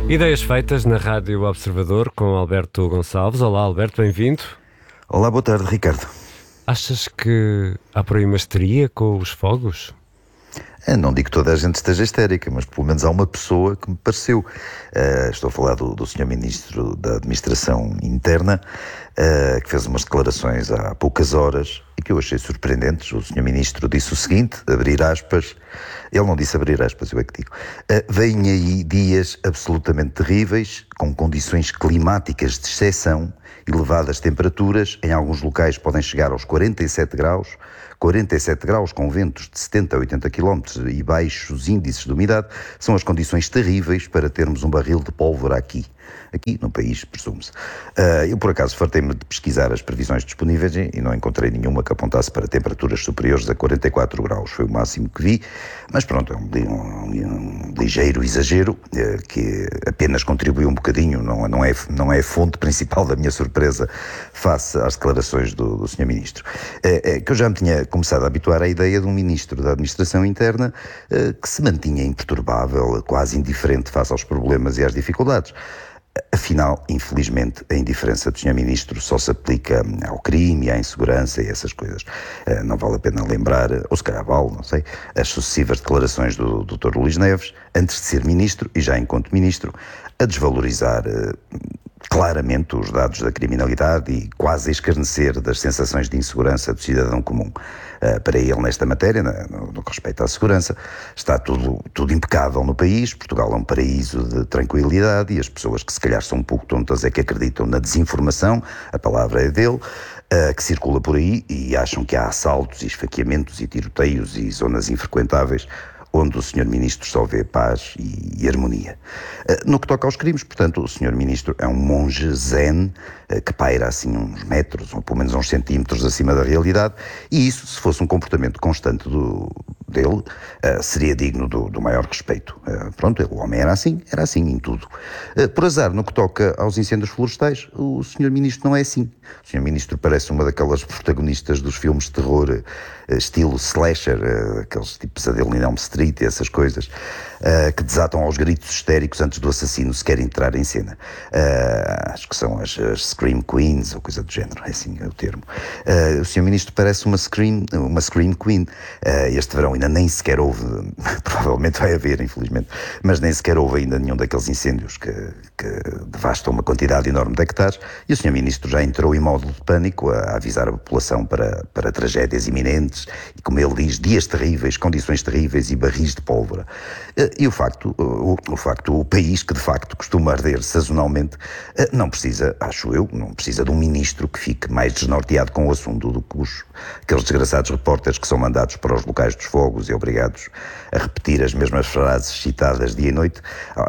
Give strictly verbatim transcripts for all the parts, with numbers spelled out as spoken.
Ideias feitas na Rádio Observador com Alberto Gonçalves. Olá, Alberto, bem-vindo. Olá, boa tarde, Ricardo. Achas que há por aí uma histeria com os fogos? Eu não digo que toda a gente esteja histérica, mas pelo menos há uma pessoa que me pareceu. Uh, estou a falar do, do senhor Ministro da Administração Interna, uh, que fez umas declarações há poucas horas e que eu achei surpreendentes. O senhor Ministro disse o seguinte, abrir aspas, ele não disse abrir aspas, eu é que digo, uh, vêm aí dias absolutamente terríveis, com condições climáticas de exceção, elevadas temperaturas, em alguns locais podem chegar aos quarenta e sete graus, quarenta e sete graus com ventos de setenta a oitenta quilómetros e baixos índices de umidade, são as condições terríveis para termos um barril de pólvora aqui, aqui no país, presume-se. Uh, eu, por acaso, fartei-me de pesquisar as previsões disponíveis e não encontrei nenhuma que apontasse para temperaturas superiores a quarenta e quatro graus, foi o máximo que vi, mas pronto, é um, um, um ligeiro exagero uh, que apenas contribuiu um bocadinho, não, não, é, não é a fonte principal da minha surpresa face às declarações do, do senhor Ministro. Uh, uh, que eu já me tinha começado a habituar à ideia de um Ministro da Administração Interna uh, que se mantinha imperturbável, quase indiferente face aos problemas e às dificuldades. Afinal, infelizmente, a indiferença do senhor Ministro só se aplica ao crime, à insegurança e essas coisas. Não vale a pena lembrar, ou se calhar vale, não sei, as sucessivas declarações do doutor Luís Neves, antes de ser Ministro e já enquanto Ministro, a desvalorizar claramente os dados da criminalidade e quase a escarnecer das sensações de insegurança do cidadão comum. Uh, para ele, nesta matéria, no, no que respeita à segurança, está tudo, tudo impecável no país. Portugal é um paraíso de tranquilidade e as pessoas que se calhar são um pouco tontas é que acreditam na desinformação, a palavra é dele, uh, que circula por aí e acham que há assaltos e esfaqueamentos e tiroteios e zonas infrequentáveis onde o senhor Ministro só vê paz e, e harmonia. Uh, no que toca aos crimes, portanto, o senhor Ministro é um monge zen uh, que paira assim uns metros, ou pelo menos uns centímetros acima da realidade, e isso, se fosse um comportamento constante do, dele, uh, seria digno do, do maior respeito. Uh, pronto, ele, o homem era assim, era assim em tudo. Uh, por azar, no que toca aos incêndios florestais, o senhor Ministro não é assim. O senhor Ministro parece uma daquelas protagonistas dos filmes de terror, uh, estilo slasher, uh, aqueles tipo Pesadelo em Elm Street, e essas coisas, uh, que desatam aos gritos histéricos antes do assassino sequer entrar em cena. Uh, acho que são as, as Scream Queens, ou coisa do género, é assim o termo. Uh, o senhor Ministro parece uma Scream, uma Scream Queen. Uh, este verão ainda nem sequer houve, provavelmente vai haver, infelizmente, mas nem sequer houve ainda nenhum daqueles incêndios que, que devastam uma quantidade enorme de hectares, e o senhor Ministro já entrou em modo de pânico a avisar a população para, para tragédias iminentes, e como ele diz, dias terríveis, condições terríveis e barris de pólvora. E o facto, o, o facto, o país que de facto costuma arder sazonalmente, não precisa, acho eu, não precisa de um ministro que fique mais desnorteado com o assunto do que os, aqueles desgraçados repórteres que são mandados para os locais dos fogos e obrigados a repetir as mesmas frases citadas dia e noite.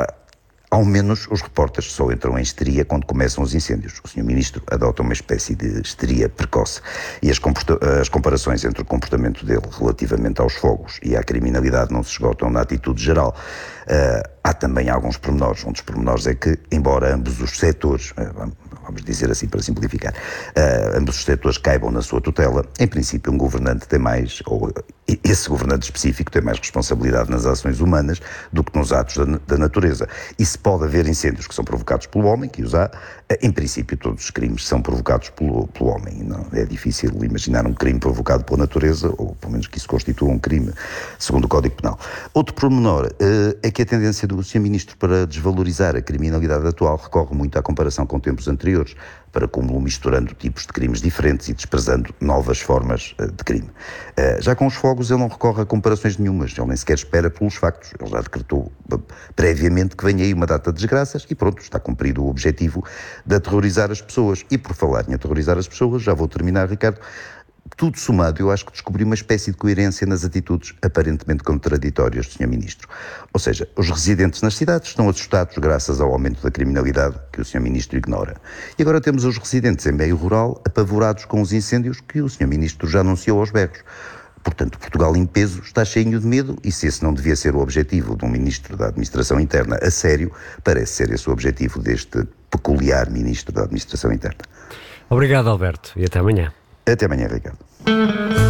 Ao menos os repórteres só entram em histeria quando começam os incêndios. O senhor Ministro adota uma espécie de histeria precoce. E as, as comparações entre o comportamento dele relativamente aos fogos e à criminalidade não se esgotam na atitude geral. Uh, há também alguns pormenores. Um dos pormenores é que, embora ambos os setores, uh, vamos dizer assim para simplificar, uh, ambos os setores caibam na sua tutela, em princípio um governante tem mais, ou esse governante específico tem mais responsabilidade nas ações humanas do que nos atos da, da natureza. E se pode haver incêndios que são provocados pelo homem, que os há, em princípio todos os crimes são provocados pelo, pelo homem. Não, é difícil imaginar um crime provocado pela natureza, ou pelo menos que isso constitua um crime, segundo o Código Penal. Outro pormenor uh, é que a tendência do senhor Ministro para desvalorizar a criminalidade atual recorre muito à comparação com tempos anteriores, para como misturando tipos de crimes diferentes e desprezando novas formas uh, de crime. Uh, já com os fogos ele não recorre a comparações nenhumas, ele nem sequer espera pelos factos, ele já decretou uh, previamente que venha aí uma data de desgraças e pronto, está cumprido o objetivo de aterrorizar as pessoas. E por falar em aterrorizar as pessoas, já vou terminar, Ricardo, tudo somado, eu acho que descobri uma espécie de coerência nas atitudes aparentemente contraditórias do senhor Ministro. Ou seja, os residentes nas cidades estão assustados graças ao aumento da criminalidade que o senhor Ministro ignora. E agora temos os residentes em meio rural apavorados com os incêndios que o senhor Ministro já anunciou aos berros. Portanto, Portugal em peso está cheio de medo e se esse não devia ser o objetivo de um Ministro da Administração Interna a sério, parece ser esse o objetivo deste peculiar Ministro da Administração Interna. Obrigado, Alberto, e até amanhã. Até amanhã, Ricardo.